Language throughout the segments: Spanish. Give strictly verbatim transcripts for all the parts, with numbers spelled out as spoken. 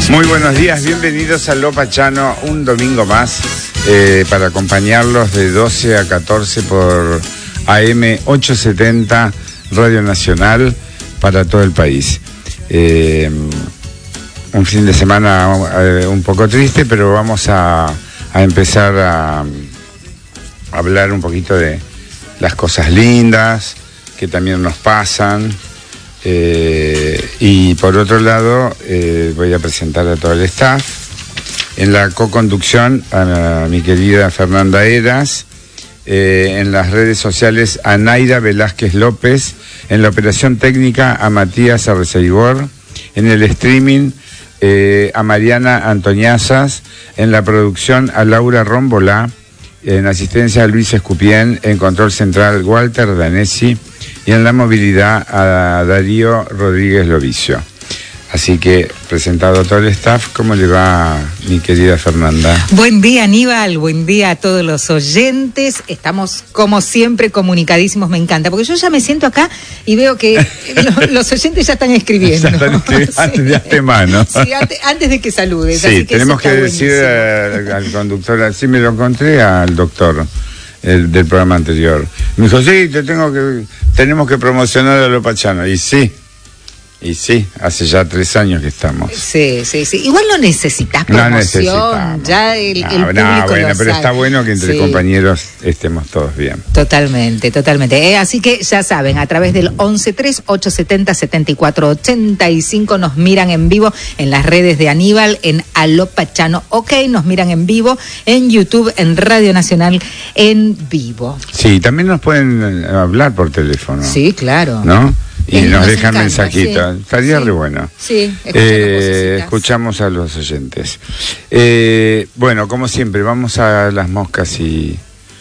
Muy buenos días, bienvenidos a Lo Pachano, un domingo más, eh, para acompañarlos de doce a catorce por A M ochocientos setenta, Radio Nacional, para todo el país. Eh, un fin de semana eh, un poco triste, pero vamos a, a empezar a, a hablar un poquito de las cosas lindas que también nos pasan. Eh, y por otro lado, eh, voy a presentar a todo el staff. En la co-conducción a, a mi querida Fernanda Eras, eh, en las redes sociales a Naira Velázquez López, en la operación técnica a Matías Arreceibor, en el streaming eh, a Mariana Antoniazas, en la producción a Laura Rombolá, en asistencia a Luis Escupien, en control central Walter Danesi, y en la movilidad a Darío Rodríguez Lovicio. Así que, presentado a todo el staff, ¿cómo le va, mi querida Fernanda? Buen día, Aníbal, buen día a todos los oyentes. Estamos, como siempre, comunicadísimos, me encanta, porque yo ya me siento acá y veo que lo, los oyentes ya están escribiendo. Ya están escribiendo, sí. Antes de antemano. Sí, antes, antes de que saludes. Sí, así que tenemos que decir al, al conductor, así me lo encontré al doctor el, del programa anterior. Me dijo, sí, te tengo que, tenemos que promocionar a Lo Pachano, y sí. Y sí, hace ya tres años que estamos. Sí, sí, sí. Igual no necesitas promoción. No necesitamos. Ya el, no, el público no, bueno, lo pero sabe. Está bueno que entre sí. compañeros estemos todos bien. Totalmente, totalmente. Eh, así que ya saben, a través del once tres ocho setenta setenta y cuatro ochenta y cinco nos miran en vivo en las redes de Aníbal, en A Lo Pachano OK, nos miran en vivo en YouTube, en Radio Nacional en vivo. Sí, también nos pueden hablar por teléfono. Sí, claro. ¿No? Y Eh, nos, nos dejan encanta, mensajitos. sí. Estaría Sí. re bueno. Sí, eh, escuchamos a los oyentes. Eh, bueno, como siempre, vamos a las moscas y...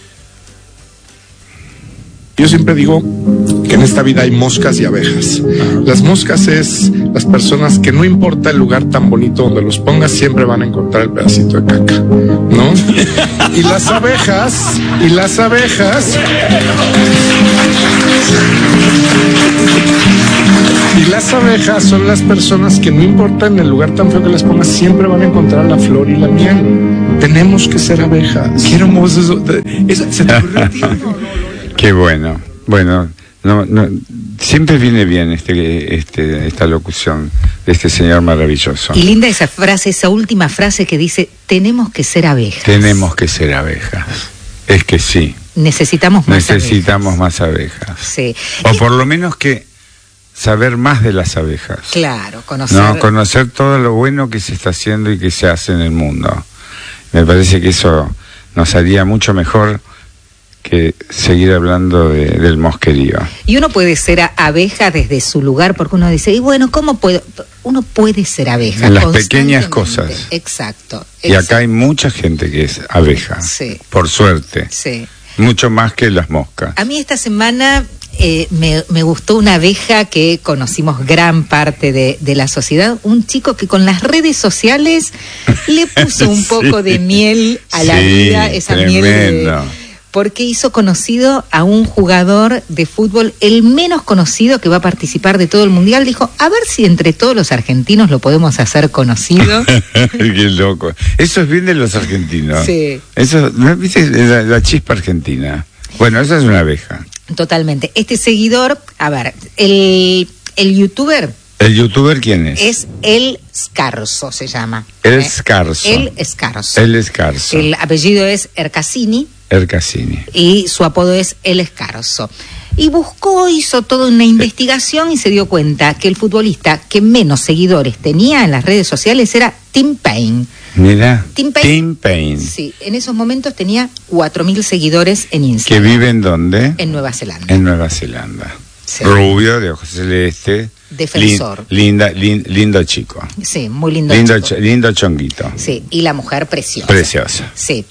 Yo siempre digo que en esta vida hay moscas y abejas. Las moscas es las personas que no importa el lugar tan bonito donde los pongas, siempre van a encontrar el pedacito de caca, ¿no? Y las abejas, y las abejas... Y las abejas son las personas que no importa en el lugar tan feo que las pongas, siempre van a encontrar la flor y la miel. Tenemos que ser abejas. Qué hermoso eso. eso ¿Se te ocurrió a ti? Qué bueno. Bueno, no, no, siempre viene bien este, este, esta locución de este señor maravilloso. Y linda esa frase, esa última frase que dice, tenemos que ser abejas. Tenemos que ser abejas. Es que sí. Necesitamos más Necesitamos abejas. más abejas. Sí. O por lo menos que saber más de las abejas. Claro, conocer. No, conocer todo lo bueno que se está haciendo y que se hace en el mundo. Me parece que eso nos haría mucho mejor que seguir hablando de, del mosquerío. Y uno puede ser a, abeja desde su lugar, porque uno dice, y bueno, ¿cómo puedo? Uno puede ser abeja. En las pequeñas cosas. Exacto, exacto. Y acá hay mucha gente que es abeja. Sí. Por suerte. Sí. Mucho más que las moscas. A mí esta semana eh, me, me gustó una abeja que conocimos gran parte de, de la sociedad. Un chico que con las redes sociales le puso un poco sí. de miel a la sí, vida. Esa tremendo. miel de, porque hizo conocido a un jugador de fútbol, el menos conocido que va a participar de todo el mundial. Dijo, a ver si entre todos los argentinos lo podemos hacer conocido. Qué loco. Eso es bien de los argentinos. Sí. Eso, ¿no viste la, la chispa argentina? Bueno, esa es una abeja. Totalmente. Este seguidor, a ver, el, el youtuber... ¿El youtuber quién es? Es El Scarso, se llama. El ¿eh? Scarso. El Scarso. El Scarso. El apellido es Ercasini. Ercasini. Y su apodo es El Scarso. Y buscó, hizo toda una investigación y se dio cuenta que el futbolista que menos seguidores tenía en las redes sociales era Tim Payne. Mira, Tim Payne. Tim Payne. Sí, en esos momentos tenía cuatro mil seguidores en Instagram. ¿Que vive en dónde? En Nueva Zelanda. En Nueva Zelanda. Sí. Rubio, de ojos celeste. Defensor. Lin, linda, lin, lindo chico. Sí, muy lindo, lindo chico. Ch- lindo chonguito. Sí, y la mujer preciosa. Preciosa. Sí.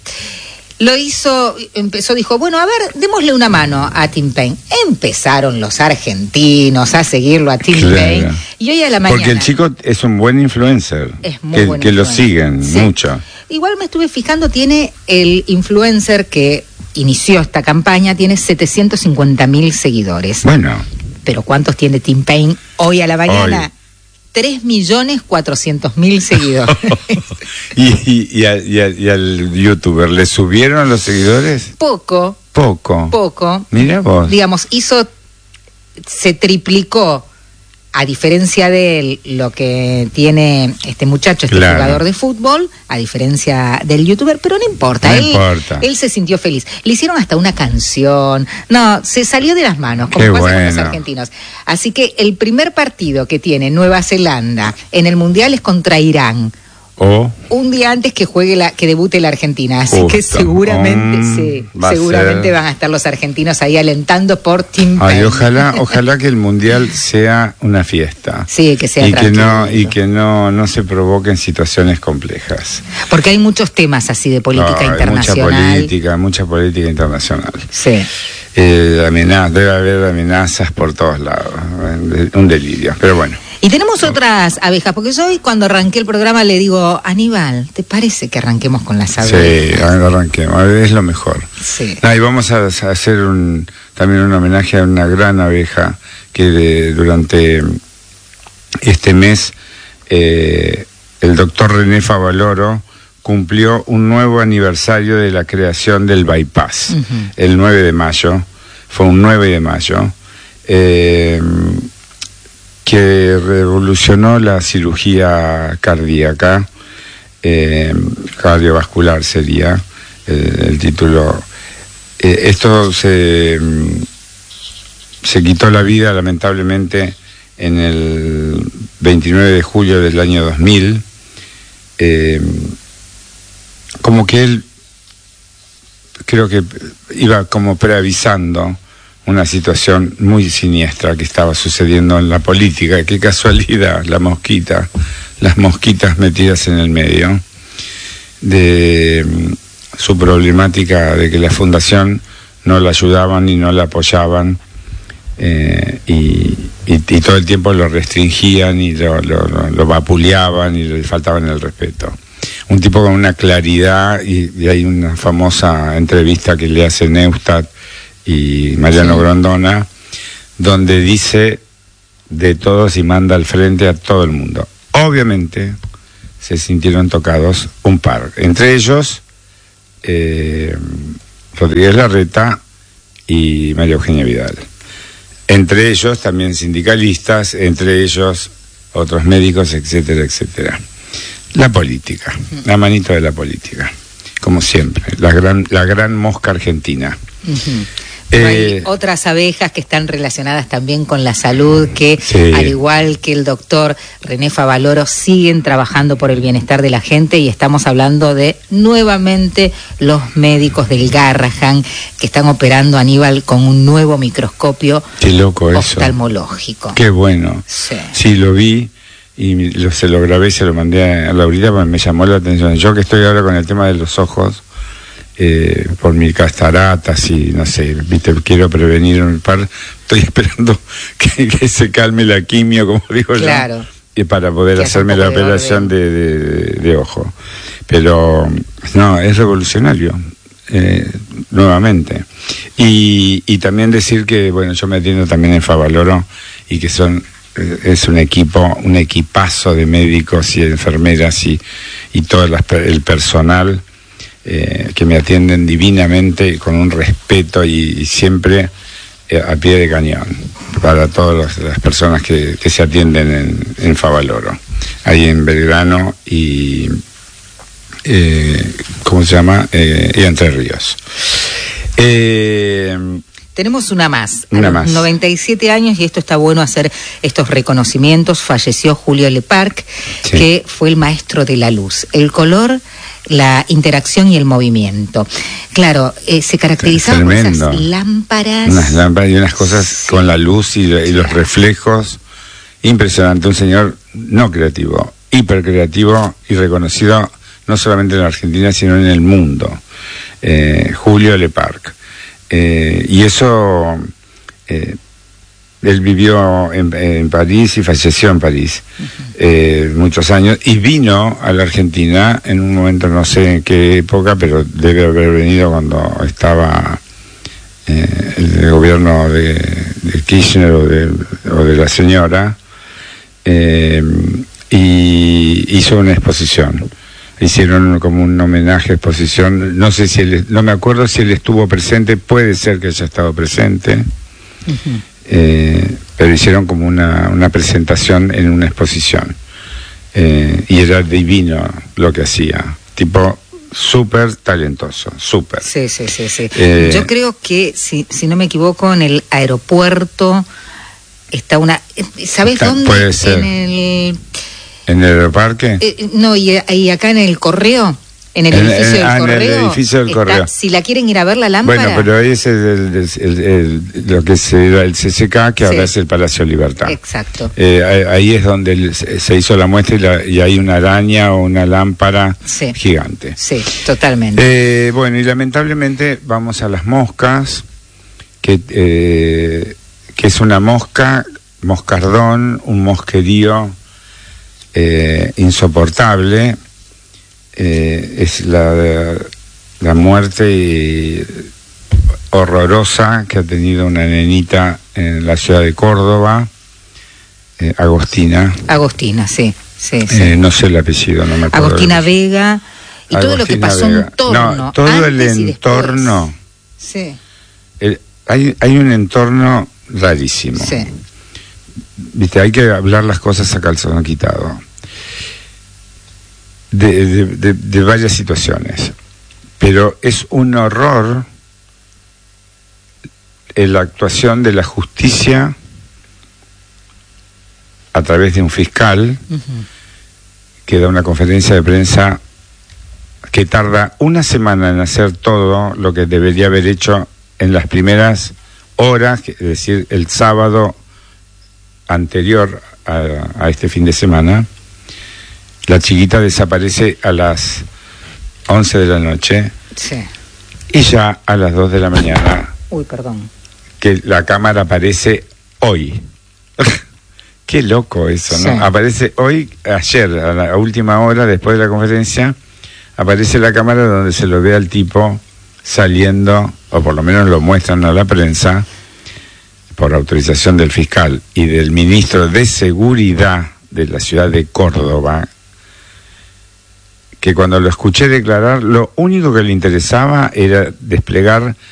Lo hizo, empezó, dijo, bueno, a ver, démosle una mano a Tim Payne. Empezaron los argentinos a seguirlo a Tim Claro. Payne. Y hoy a la mañana... Porque el chico es un buen influencer. Es muy que, buen que lo influencer. siguen Sí. mucho. Igual me estuve fijando, tiene el influencer que inició esta campaña, tiene setecientos cincuenta mil seguidores. Bueno. Pero ¿cuántos tiene Tim Payne hoy a la mañana? Hoy. tres millones cuatrocientos mil seguidores. ¿Y, y, y, a, y, a, ¿Y al youtuber le subieron los seguidores? Poco. Poco. Poco. Mira vos. Digamos, hizo, se triplicó, a diferencia de él, lo que tiene este muchacho, este claro. jugador de fútbol, a diferencia del youtuber, pero no importa. No él, importa. Él se sintió feliz. Le hicieron hasta una canción. No, se salió de las manos, como Qué pasa bueno. con los argentinos. Así que el primer partido que tiene Nueva Zelanda en el Mundial es contra Irán. Oh. Un día antes que juegue la, que debute la Argentina, así Justo. que seguramente, Mm, sí, va a seguramente ser. van a estar los argentinos ahí alentando por Team Ay, Penn. ojalá, ojalá que el mundial sea una fiesta. Sí, que sea y que no tranquilo. y que no no se provoquen situaciones complejas. Porque hay muchos temas así de política No, hay internacional. mucha política, mucha política internacional. Sí. Eh, amenazas, debe haber amenazas por todos lados. Un delirio, pero bueno. Y tenemos otras abejas, porque yo hoy cuando arranqué el programa le digo, Aníbal, ¿te parece que arranquemos con las abejas? Sí, arranquemos, es lo mejor. Sí. No, y vamos a, a hacer un, también un homenaje a una gran abeja que de, durante este mes eh, el doctor René Favaloro cumplió un nuevo aniversario de la creación del bypass, Uh-huh. el nueve de mayo, fue un nueve de mayo, eh, que revolucionó la cirugía cardíaca, eh, cardiovascular sería el, el título. Eh, esto se, se quitó la vida lamentablemente en el veintinueve de julio del año dos mil, eh, como que él creo que iba como preavisando una situación muy siniestra que estaba sucediendo en la política. Qué casualidad, la mosquita, las mosquitas metidas en el medio de mm, su problemática de que la fundación no la ayudaban y no la apoyaban, eh, y, y, y todo el tiempo lo restringían y lo, lo, lo, lo vapuleaban y le faltaban el respeto. Un tipo con una claridad, y, y hay una famosa entrevista que le hace Neustadt y Mariano sí. Grondona, donde dice de todos y manda al frente a todo el mundo. Obviamente se sintieron tocados un par, entre ellos eh, Rodríguez Larreta y María Eugenia Vidal, entre ellos también sindicalistas, entre ellos otros médicos, etcétera, etcétera. La política, la manito de la política, como siempre, la gran, la gran mosca argentina. Uh-huh. Pero Eh, hay otras abejas que están relacionadas también con la salud, que sí. al igual que el doctor René Favaloro siguen trabajando por el bienestar de la gente, y estamos hablando de nuevamente los médicos del Garrahan que están operando, Aníbal, con un nuevo microscopio Qué loco eso. oftalmológico. Qué bueno. Sí. Sí, lo vi y lo, se lo grabé y se lo mandé a Laurita porque me llamó la atención. Yo que estoy ahora con el tema de los ojos, Eh, por mis cataratas y no sé, viste, quiero prevenir un par, estoy esperando que, que se calme la quimio, como digo Claro. yo, y para poder Que hace hacerme un la poco de operación orden. de, de, de ojo. Pero no, es revolucionario, eh, nuevamente. Y, y también decir que, bueno, yo me atiendo también en Favaloro y que son eh, es un equipo, un equipazo de médicos y enfermeras y, y todo las, el personal Eh, que me atienden divinamente, con un respeto y, y siempre eh, a pie de cañón para todas los, las personas que, que se atienden en, en Favaloro, ahí en Belgrano y eh, ¿cómo se llama? Eh, y Entre Ríos. Eh, Tenemos una más, Una a los más. noventa y siete años, y esto está bueno hacer estos reconocimientos. Falleció Julio Leparc, Sí. que fue el maestro de la luz, el color, la interacción y el movimiento. Claro, eh, se caracterizaba por Tremendo. esas lámparas. unas lámparas y unas cosas Sí. con la luz y, y los reflejos. Impresionante, un señor no creativo, hiper creativo y reconocido no solamente en la Argentina, sino en el mundo. Eh, Julio Leparc. Eh, y eso, eh, él vivió en, en París y falleció en París uh-huh. eh, muchos años, y vino a la Argentina en un momento, no sé en qué época, pero debe haber venido cuando estaba eh, el gobierno de, de Kirchner o de, o de la señora, eh, y hizo una exposición. Hicieron como un homenaje, exposición. No sé si él, no me acuerdo si él estuvo presente, puede ser que haya estado presente. Uh-huh. eh, pero hicieron como una, una presentación en una exposición. Eh, y era divino lo que hacía. Tipo, súper talentoso, súper. Sí, sí, sí, sí. Eh, Yo creo que, si, si no me equivoco, en el aeropuerto está una... ¿Sabes está, dónde? Puede ser. En el... ¿En el aeroparque? Eh, no, y, y acá en el correo, en el en, edificio en, del ah, correo. En el edificio del está, correo. Si la quieren ir a ver la lámpara. Bueno, pero ahí es el, el, el, el, lo que se era el C C K, que sí. Ahora es el Palacio Libertad. Exacto. Eh, ahí es donde el, se hizo la muestra y, la, y hay una araña o una lámpara sí. gigante. Sí, totalmente. Eh, bueno, y lamentablemente vamos a las moscas, que, eh, que es una mosca, moscardón, un mosquerío eh, insoportable. Eh, es la, la muerte y horrorosa que ha tenido una nenita en la ciudad de Córdoba, eh, Agostina. Agostina, sí, sí, sí. Eh, no sé el apellido, no me acuerdo. Agostina Vega y Agostina todo lo que pasó Vega. En torno. No, todo el entorno. Sí. El, hay, hay un entorno rarísimo. Sí. Viste, hay que hablar las cosas a calzón quitado. De, de, de, de varias situaciones, pero es un horror en la actuación de la justicia a través de un fiscal uh-huh. que da una conferencia de prensa que tarda una semana en hacer todo lo que debería haber hecho en las primeras horas, es decir, el sábado anterior a, a este fin de semana. La chiquita desaparece a las once de la noche. Sí. Y ya a las dos de la mañana. Uy, perdón. Que la cámara aparece hoy. Qué loco eso, ¿no? Sí. Aparece hoy, ayer, a la última hora, después de la conferencia, aparece la cámara donde se lo ve al tipo saliendo, o por lo menos lo muestran a la prensa, por autorización del fiscal y del ministro de Seguridad de la ciudad de Córdoba, que cuando lo escuché declarar, lo único que le interesaba era desplegar